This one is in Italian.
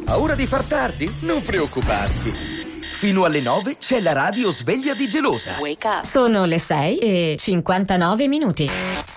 Paura di far tardi? Non preoccuparti. Fino alle 9 c'è la radio sveglia di Gelosa. Wake up. Sono le 6:59.